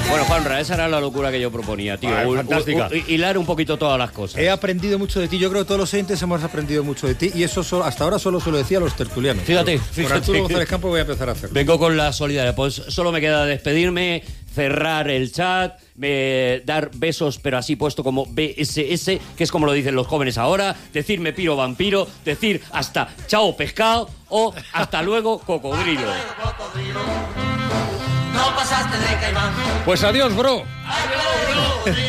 Bueno, Juanra, esa era la locura que yo proponía, tío. Fantástica. Hilar un poquito todas las cosas. He aprendido mucho de ti. Yo creo que todos los oyentes hemos aprendido mucho de ti. Y eso hasta ahora solo se lo decía a los tertulianos. Fíjate. Por Arturo González Campos voy a empezar a hacerlo. Vengo con la solidaridad. Pues solo me queda despedirme, cerrar el chat, dar besos, pero así puesto como BSS, que es como lo dicen los jóvenes ahora, decir me piro vampiro, decir hasta chao pescado o hasta luego cocodrilo. No pasaste de caimán. Pues adiós, bro. Adiós, bro.